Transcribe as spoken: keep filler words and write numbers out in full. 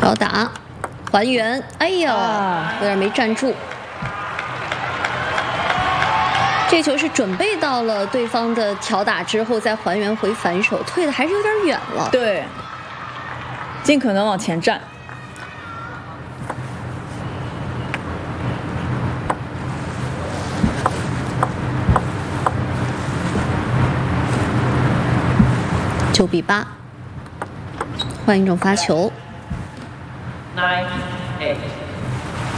挑打，还原，哎呀， 啊、 有点没站住。这球是准备到了对方的挑打之后再还原回反手，退的还是有点远了。 对，尽可能往前站。 九比八，换一种发球。 Nine eight。